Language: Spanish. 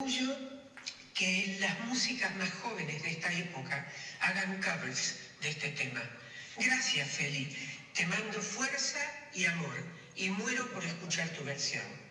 Yo que las músicas más jóvenes de esta época hagan covers de este tema. Gracias, Feli. Te mando fuerza y amor y muero por escuchar tu versión.